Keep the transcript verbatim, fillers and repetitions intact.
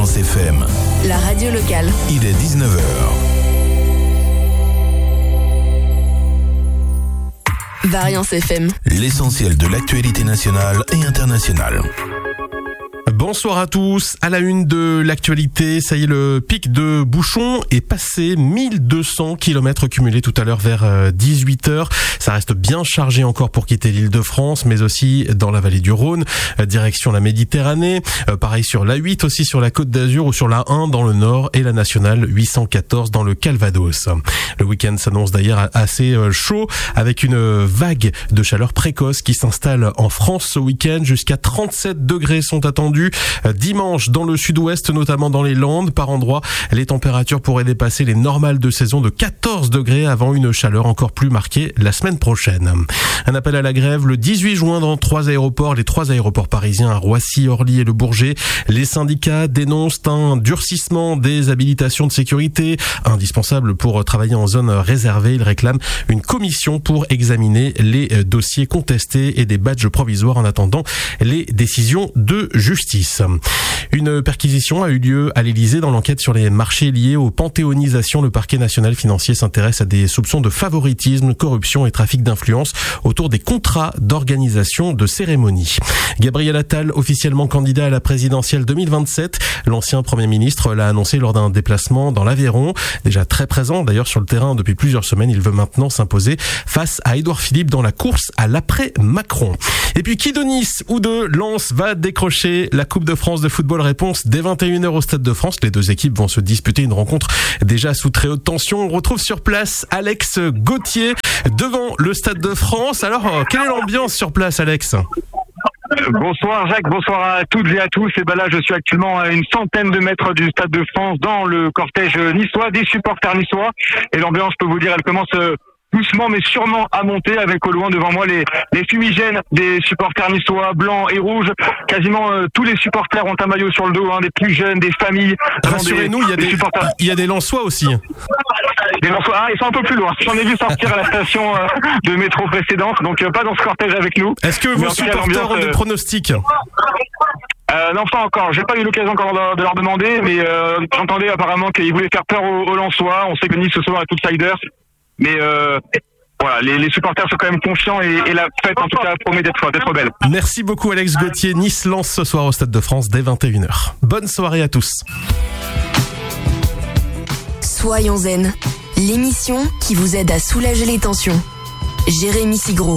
Variance F M. La radio locale. Il est dix-neuf heures. Variance F M. L'essentiel de l'actualité nationale et internationale. Bonsoir à tous. À la une de l'actualité, ça y est, le pic de bouchons est passé. mille deux cents kilomètres cumulés tout à l'heure vers dix-huit heures. Ça reste bien chargé encore pour quitter l'Île-de-France, mais aussi dans la vallée du Rhône, direction la Méditerranée. Pareil sur l'A huit, aussi sur la Côte d'Azur ou sur l'A un dans le nord et la nationale huit cent quatorze dans le Calvados. Le week-end s'annonce d'ailleurs assez chaud avec une vague de chaleur précoce qui s'installe en France ce week-end. Jusqu'à trente-sept degrés sont attendus. Dimanche, dans le sud-ouest, notamment dans les Landes, par endroits, les températures pourraient dépasser les normales de saison de quatorze degrés avant une chaleur encore plus marquée la semaine prochaine. Un appel à la grève le dix-huit juin dans trois aéroports, les trois aéroports parisiens à Roissy, Orly et Le Bourget. Les syndicats dénoncent un durcissement des habilitations de sécurité, indispensable pour travailler en zone réservée. Ils réclament une commission pour examiner les dossiers contestés et des badges provisoires en attendant les décisions de justice. Une perquisition a eu lieu à l'Élysée dans l'enquête sur les marchés liés aux panthéonisations. Le parquet national financier s'intéresse à des soupçons de favoritisme, corruption et trafic d'influence autour des contrats d'organisation de cérémonies. Gabriel Attal, officiellement candidat à la présidentielle deux mille vingt-sept, l'ancien Premier ministre l'a annoncé lors d'un déplacement dans l'Aveyron. Déjà très présent d'ailleurs sur le terrain depuis plusieurs semaines, il veut maintenant s'imposer face à Édouard Philippe dans la course à l'après-Macron. Et puis qui de Nice ou de Lens va décrocher la Coupe de France de football? Réponse dès vingt et une heures au Stade de France. Les deux équipes vont se disputer une rencontre déjà sous très haute tension. On retrouve sur place Alex Gauthier devant le Stade de France. Alors, quelle est l'ambiance sur place, Alex ? Bonsoir Jacques, bonsoir à toutes et à tous. Et ben là, je suis actuellement à une centaine de mètres du Stade de France dans le cortège niçois, des supporters niçois. Et l'ambiance, je peux vous dire, elle commence doucement mais sûrement à monter, avec au loin devant moi les, les fumigènes des supporters niçois blancs et rouges. Quasiment euh, tous les supporters ont un maillot sur le dos, hein, des plus jeunes, des familles. Rassurez-nous, il y a des, supporters. Il y a des Lensois aussi. Des Lensois, ah, ils sont un peu plus loin. J'en ai vu sortir à la station euh, de métro précédente, donc euh, pas dans ce cortège avec nous. Est-ce que vos supporters ont des pronostics ? Euh, non, pas encore. J'ai pas eu l'occasion encore de, de leur demander, mais euh, j'entendais apparemment qu'ils voulaient faire peur aux, aux Lensois. On sait que Nice ce soir est outsider. Mais euh, voilà, les, les supporters sont quand même confiants et, et la fête en tout cas promet d'être, d'être belle. Merci beaucoup Alex Gauthier. Nice lance ce soir au Stade de France dès vingt et une heures. Bonne soirée à tous. Soyons zen, l'émission qui vous aide à soulager les tensions. Jérémy Sigro.